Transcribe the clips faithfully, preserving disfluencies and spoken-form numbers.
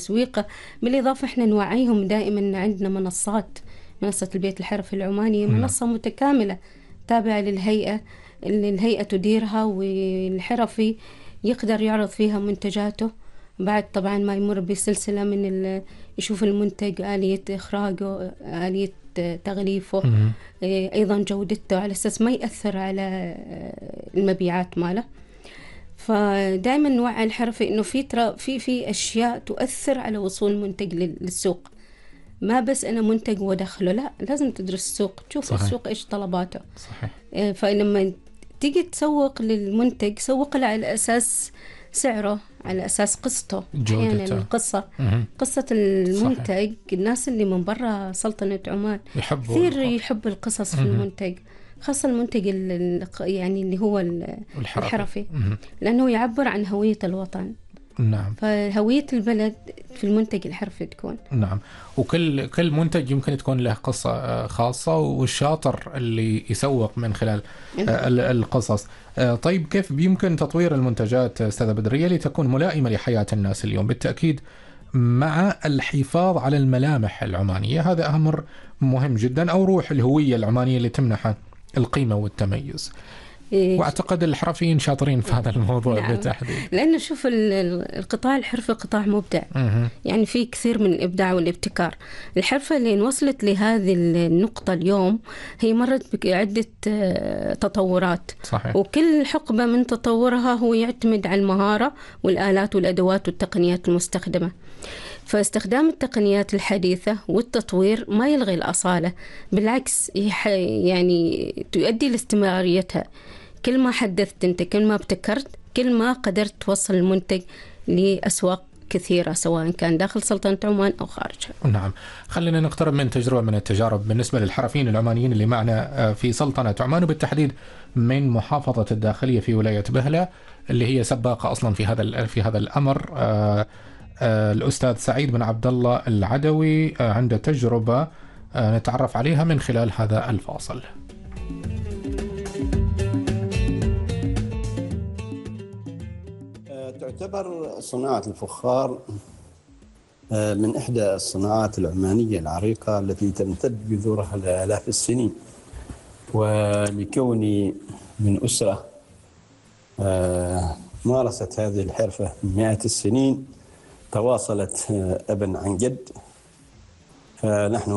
تسويقه. بالإضافة إحنا نوعيهم دائما، عندنا منصات، منصة البيت الحرفي العماني منصة متكاملة تابعة للهيئة اللي الهيئة تديرها، والحرفي يقدر يعرض فيها منتجاته بعد طبعا ما يمر بسلسلة من يشوف المنتج، آلية إخراجه، آلية تغليفه، أيضا جودته، على أساس ما يأثر على المبيعات ماله. فدائما نوعي الحرفي إنه في ترى في في أشياء تؤثر على وصول المنتج للسوق، ما بس أنا منتج ودخله، لا، لازم تدرس السوق، تشوف صحيح. السوق إيش طلباته. صحيح. فلما تيجي تسوق للمنتج سوق له على أساس سعره، على أساس قصته، أحيانا القصة مه. قصة المنتج صحيح. الناس اللي من برا سلطنة عمان كثير يحب القصص مه. في المنتج، خاصة المنتج يعني اللي هو الحرفي, الحرفي. لأنه يعبر عن هوية الوطن. نعم. فهوية البلد في المنتج الحرفي تكون. نعم. وكل كل منتج يمكن تكون له قصة خاصة، والشاطر اللي يسوق من خلال القصص. طيب كيف يمكن تطوير المنتجات أستاذة بدرية لتكون ملائمة لحياة الناس اليوم؟ بالتأكيد مع الحفاظ على الملامح العمانية، هذا أمر مهم جدا، أو روح الهوية العمانية اللي تمنح القيمة والتميز. واعتقد الحرفيين شاطرين في هذا الموضوع. نعم. بالتحديد لانه شوف القطاع الحرفي قطاع مبدع، مه. يعني في كثير من الابداع والابتكار. الحرفه اللي وصلت لهذه النقطه اليوم هي مرت بعده تطورات. صحيح. وكل حقبه من تطورها هو يعتمد على المهاره والالات والادوات والتقنيات المستخدمه. فاستخدام التقنيات الحديثة والتطوير ما يلغي الأصالة، بالعكس يعني تؤدي لاستمراريتها. كل ما حدثت أنت، كل ما ابتكرت، كل ما قدرت توصل المنتج لأسواق كثيرة، سواء كان داخل سلطنة عمان أو خارجها. نعم. خلينا نقترب من تجربة من التجارب بالنسبة للحرفيين العمانيين اللي معنا في سلطنة عمان، وبالتحديد من محافظة الداخلية في ولاية بهلة، اللي هي سباقة أصلا في هذا في هذا الأمر. آه آه الأستاذ سعيد بن عبد الله العدوي آه عنده تجربة آه نتعرف عليها من خلال هذا الفاصل. تعتبر صناعة الفخار من إحدى الصناعات العمانية العريقة التي تمتد جذورها لآلاف السنين، ولكوني من أسرة مارست هذه الحرفة مئات السنين، تواصلت أبا عن جد. فنحن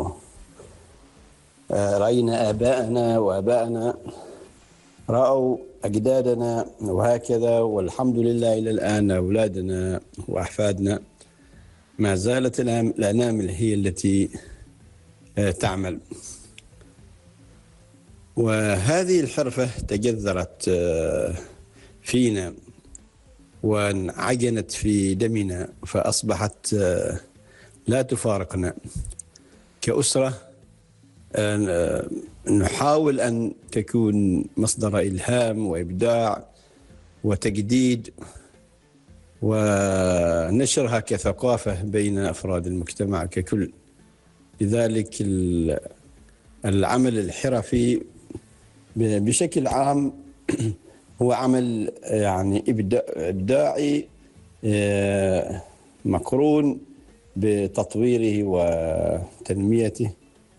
رأينا آباءنا وآباءنا رأوا أجدادنا، وهكذا، والحمد لله إلى الآن أولادنا وأحفادنا ما زالت الأنامل هي التي تعمل. وهذه الحرفة تجذرت فينا وانعجنت في دمنا، فأصبحت لا تفارقنا كأسرة. نحاول أن تكون مصدر إلهام وإبداع وتجديد، ونشرها كثقافة بين أفراد المجتمع ككل. لذلك العمل الحرفي بشكل عام هو عمل يعني إبداعي مقرون بتطويره وتنميته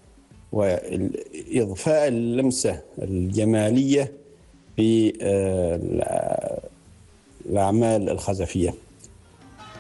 وإضفاء اللمسة الجمالية في الأعمال الخزفية.